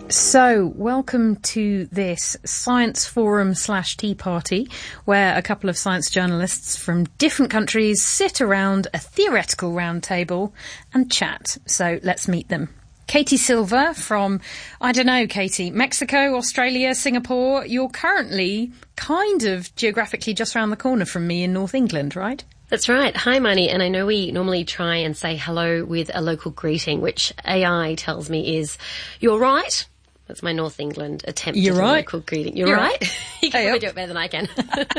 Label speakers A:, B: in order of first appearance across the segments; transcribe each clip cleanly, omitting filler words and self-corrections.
A: So, welcome to this science forum / tea party, where a couple of science journalists from different countries sit around a theoretical round table and chat. So, let's meet them. Katie Silver from, I don't know, Katie, Mexico, Australia, Singapore. You're currently kind of geographically just around the corner from me in North England, right?
B: That's right. Hi, Marnie. And I know we normally try and say hello with a local greeting, which AI tells me is, "You're right." That's my North England attempt at a local greeting. You're right. You can probably do it better than I can.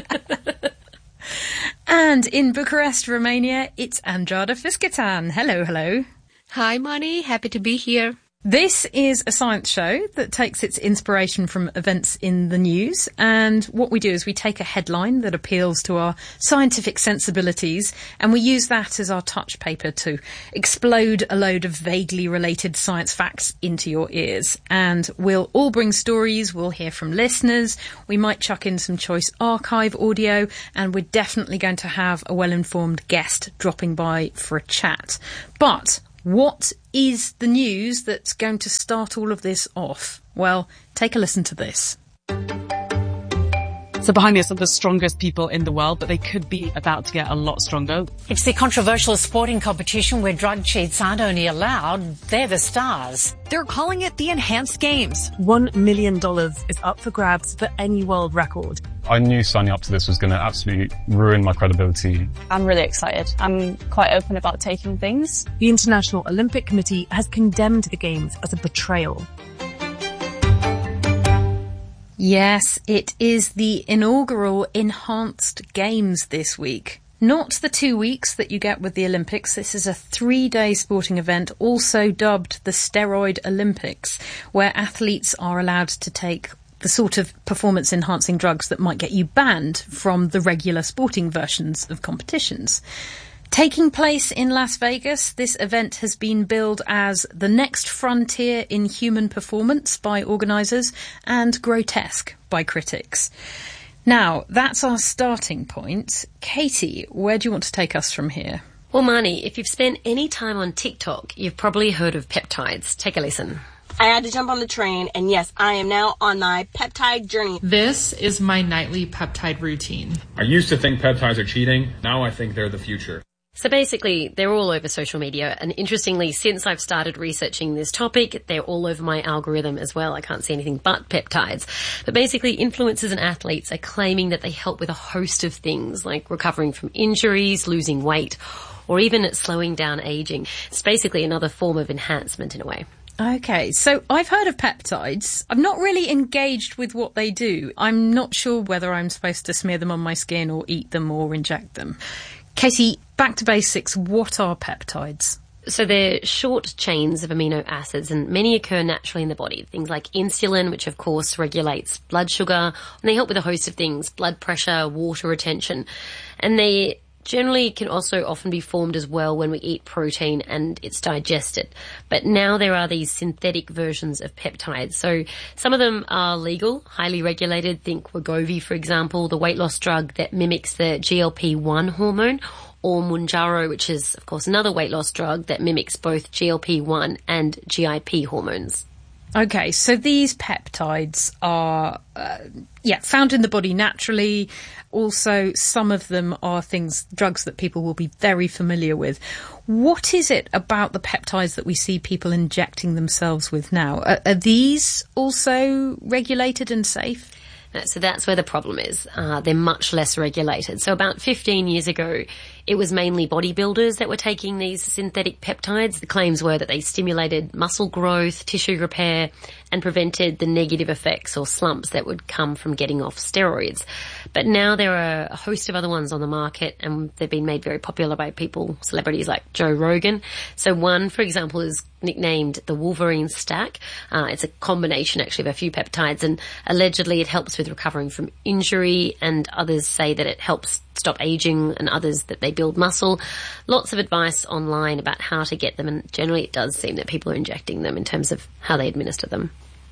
A: And in Bucharest, Romania, it's Andrada Fiskertan. Hello, hello.
C: Hi, Marnie. Happy to be here.
A: This is a science show that takes its inspiration from events in the news, and what we do is we take a headline that appeals to our scientific sensibilities and we use that as our touch paper to explode a load of vaguely related science facts into your ears. And we'll all bring stories, we'll hear from listeners, we might chuck in some choice archive audio, and we're definitely going to have a well-informed guest dropping by for a chat. But what is the news that's going to start all of this off? Well, take a listen to this.
D: So behind me are some of the strongest people in the world, but they could be about to get a lot stronger.
E: It's the controversial sporting competition where drug cheats aren't only allowed, they're the stars.
F: They're calling it the Enhanced Games.
G: $1 million is up for grabs for any world record.
H: I knew signing up to this was going to absolutely ruin my credibility.
I: I'm really excited. I'm quite open about taking things.
G: The International Olympic Committee has condemned the Games as a betrayal.
A: Yes, it is the inaugural Enhanced Games this week. Not the 2 weeks that you get with the Olympics. This is a 3-day sporting event, also dubbed the Steroid Olympics, where athletes are allowed to take the sort of performance-enhancing drugs that might get you banned from the regular sporting versions of competitions. Taking place in Las Vegas, this event has been billed as the next frontier in human performance by organisers and grotesque by critics. Now, that's our starting point. Katie, where do you want to take us from here?
B: Well, Marnie, if you've spent any time on TikTok, you've probably heard of peptides. Take a listen.
J: I had to jump on the train, and yes, I am now on my peptide journey.
K: This is my nightly peptide routine.
L: I used to think peptides are cheating. Now I think they're the future.
B: So basically, they're all over social media. And interestingly, since I've started researching this topic, they're all over my algorithm as well. I can't see anything but peptides. But basically, influencers and athletes are claiming that they help with a host of things, like recovering from injuries, losing weight, or even at slowing down aging. It's basically another form of enhancement in a way.
A: Okay, so I've heard of peptides. I'm not really engaged with what they do. I'm not sure whether I'm supposed to smear them on my skin or eat them or inject them. Katie, back to basics. What are peptides?
B: So they're short chains of amino acids, and many occur naturally in the body. Things like insulin, which of course regulates blood sugar, and they help with a host of things, blood pressure, water retention. And they generally can also often be formed as well when we eat protein and it's digested. But now there are these synthetic versions of peptides. So some of them are legal, highly regulated. Think Wegovy, for example, the weight loss drug that mimics the GLP-1 hormone, or Mounjaro, which is, of course, another weight loss drug that mimics both GLP-1 and GIP hormones.
A: Okay, so these peptides are, found in the body naturally. Also, some of them are drugs that people will be very familiar with. What is it about the peptides that we see people injecting themselves with now? Are these also regulated and safe?
B: So that's where the problem is. They're much less regulated. So about 15 years ago, it was mainly bodybuilders that were taking these synthetic peptides. The claims were that they stimulated muscle growth, tissue repair, and prevented the negative effects or slumps that would come from getting off steroids. But now there are a host of other ones on the market, and they've been made very popular by celebrities like Joe Rogan. So one, for example, is nicknamed the Wolverine Stack. It's a combination actually of a few peptides, and allegedly it helps with recovering from injury, and others say that it helps stop aging, and others that they build muscle. Lots of advice online about how to get them, and generally it does seem that people are injecting them in terms of how they administer them.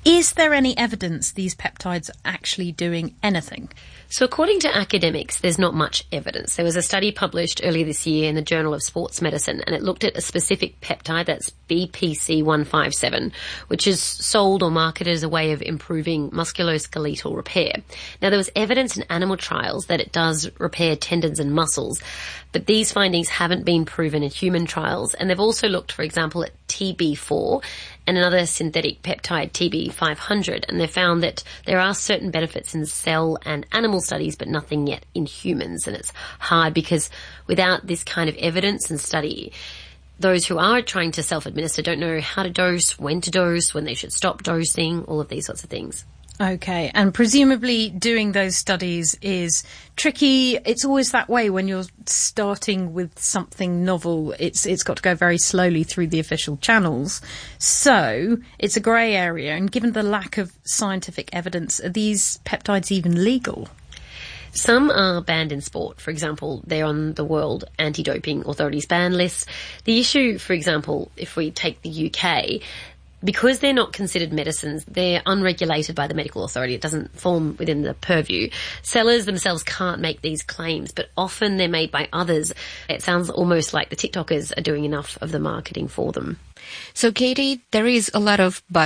A: Is there any evidence these peptides are actually doing anything?
B: So according to academics, there's not much evidence. There was a study published earlier this year in the Journal of Sports Medicine, and it looked at a specific peptide, that's BPC157, which is sold or marketed as a way of improving musculoskeletal repair. Now, there was evidence in animal trials that it does repair tendons and muscles, but these findings haven't been proven in human trials, and they've also looked, for example, at TB4 and another synthetic peptide, TB500, and they found that there are certain benefits in cell and animal studies, but nothing yet in humans. And it's hard because without this kind of evidence and study, those who are trying to self-administer don't know how to dose, when they should stop dosing, all of these sorts of things.
A: Okay, and presumably doing those studies is tricky. It's always that way when you're starting with something novel. It's got to go very slowly through the official channels. So it's a grey area, and given the lack of scientific evidence, are these peptides even legal?
B: Some are banned in sport. For example, they're on the World Anti-Doping Authority's ban list. The issue, for example, if we take the UK, because they're not considered medicines, they're unregulated by the medical authority. It doesn't fall within the purview. Sellers themselves can't make these claims, but often they're made by others. It sounds almost like the TikTokers are doing enough of the marketing for them.
C: So, Katie, there is a lot of buzz